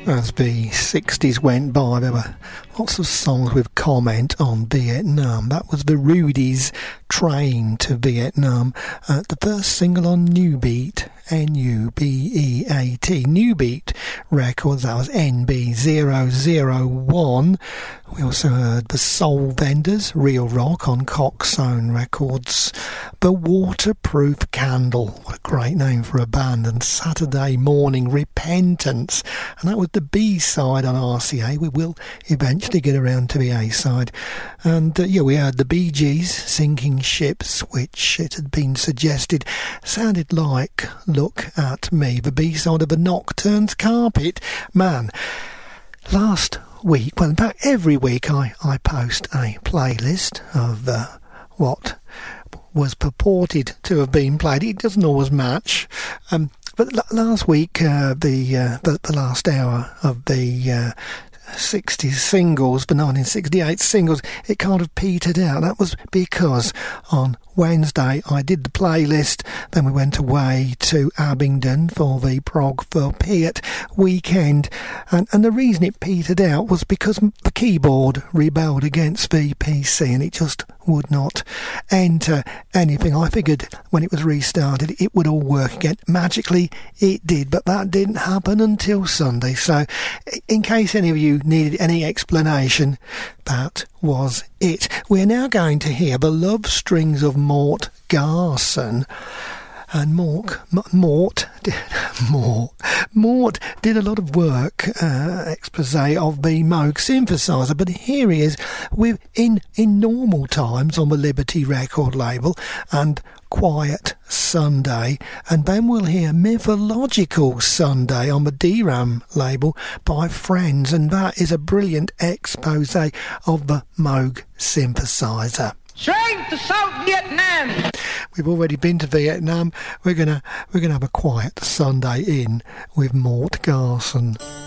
As the 60s went by, there were lots of songs with comment on Vietnam. That was the Rudies' Train to Vietnam, the first single on New Beat, N-U-B-E-A-T, New Beat Records. That was NB001. We also heard the Soul Vendors, Real Rock on Coxsone Records, The Waterproof Candle, what a great name for a band, and Saturday Morning Repentance, and that was the B-side on RCA. We will eventually get around to the A-side. And we heard the Bee Gees, Sinking Ships, which it had been suggested sounded like Look at Me, the B-side of the Nocturnes, Carpet Man. Last week, well, in fact every week I post a playlist of what was purported to have been played. It doesn't always match, but last week the last hour of the 60s singles, the 1968 singles, it kind of petered out. That was because on Wednesday I did the playlist, then we went away to Abingdon for the Prog for Piet weekend, and the reason it petered out was because the keyboard rebelled against the PC and it just would not enter anything. I figured when it was restarted it would all work again. Magically it did, but that didn't happen until Sunday. So in case any of you needed any explanation, that was it. We're now going to hear the Love Strings of Mort Garson. And Mort did a lot of work, expose of the Moog synthesizer, but here he is with in normal times on the Liberty record label and Quiet Sunday, and then we'll hear Mythological Sunday on the DRAM label by Friends, and that is a brilliant expose of the Moog synthesizer. Straight to South Vietnam. We've already been to Vietnam. We're gonna have a Quiet Sunday in with Mort Garson.